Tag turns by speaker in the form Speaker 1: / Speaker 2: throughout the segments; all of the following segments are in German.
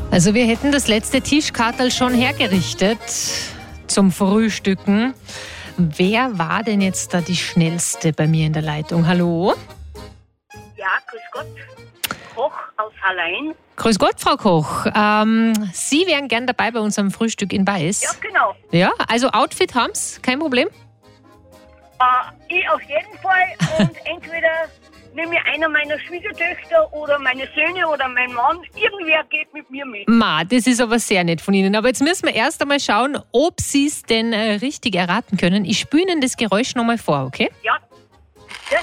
Speaker 1: Also wir hätten das letzte Tischkartel schon hergerichtet zum Frühstücken. Wer war denn jetzt da die Schnellste bei mir in der Leitung? Hallo?
Speaker 2: Ja, grüß Gott. Koch aus Hallein.
Speaker 1: Grüß Gott, Frau Koch. Sie wären gern dabei bei unserem Frühstück in Weiß.
Speaker 2: Ja, genau.
Speaker 1: Ja, also Outfit haben's, kein Problem?
Speaker 2: Ich auf jeden Fall. Und entweder nehme ich einer meiner Schwiegertöchter oder meine Söhne oder mein Mann. Irgendwer geht mit mir mit.
Speaker 1: Ma, das ist aber sehr nett von Ihnen. Aber jetzt müssen wir erst einmal schauen, ob Sie es denn richtig erraten können. Ich spüre Ihnen das Geräusch nochmal vor, okay?
Speaker 2: Ja. Das.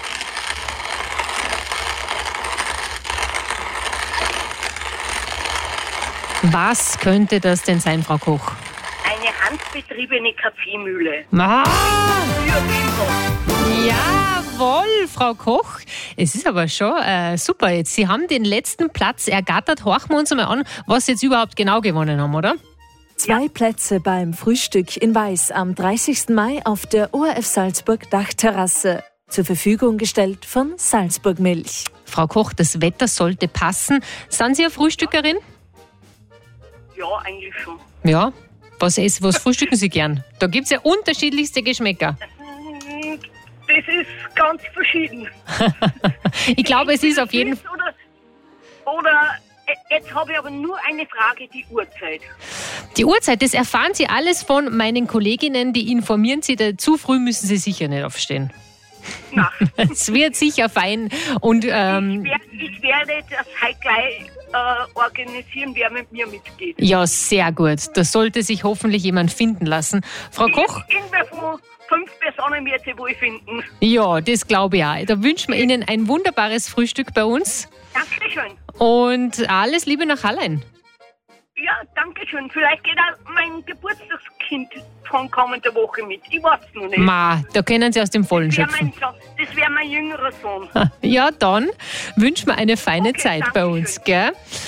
Speaker 1: Was könnte das denn sein, Frau Koch?
Speaker 2: Eine handbetriebene Kaffeemühle.
Speaker 1: Ah!
Speaker 2: Für den
Speaker 1: Jawohl, Frau Koch. Es ist aber schon super jetzt. Sie haben den letzten Platz ergattert. Horchen wir uns mal an, was Sie jetzt überhaupt genau gewonnen haben, oder?
Speaker 3: 2 Plätze beim Frühstück in Weiß am 30. Mai auf der ORF Salzburg Dachterrasse. Zur Verfügung gestellt von Salzburg Milch.
Speaker 1: Frau Koch, das Wetter sollte passen. Sind Sie eine Frühstückerin?
Speaker 2: Ja, eigentlich schon.
Speaker 1: Ja. Was frühstücken Sie gern? Da gibt es ja unterschiedlichste Geschmäcker.
Speaker 2: Das ist ganz verschieden.
Speaker 1: Ich glaube, es ist auf jeden Fall...
Speaker 2: Oder jetzt habe ich aber nur eine Frage, die Uhrzeit.
Speaker 1: Die Uhrzeit, das erfahren Sie alles von meinen Kolleginnen, die informieren Sie. Zu früh müssen Sie sicher nicht aufstehen.
Speaker 2: Nein.
Speaker 1: Es wird sicher fein. Und,
Speaker 2: ich werde das halt gleich organisieren, wer mit mir mitgeht.
Speaker 1: Ja, sehr gut. Da sollte sich hoffentlich jemand finden lassen. Frau Koch?
Speaker 2: Irgendwer von 5 Personen wird sie wohl finden.
Speaker 1: Ja, das glaube ich auch. Da wünschen wir Ihnen ein wunderbares Frühstück bei uns.
Speaker 2: Dankeschön.
Speaker 1: Und alles Liebe nach Hallein.
Speaker 2: Ja, dankeschön. Vielleicht geht auch mein Geburtstagskind von kommender Woche mit. Ich weiß es noch nicht.
Speaker 1: Ma, da können Sie aus dem Vollen schöpfen.
Speaker 2: Das wäre mein jüngerer Sohn.
Speaker 1: Ja, dann wünschen wir eine feine Zeit bei uns, gell?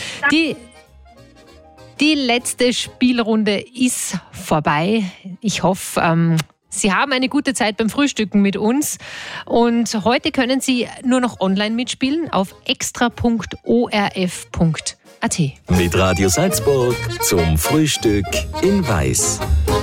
Speaker 1: Die letzte Spielrunde ist vorbei. Ich hoffe, Sie haben eine gute Zeit beim Frühstücken mit uns. Und heute können Sie nur noch online mitspielen auf extra.orf.at.
Speaker 4: Mit Radio Salzburg zum Frühstück in Weiß.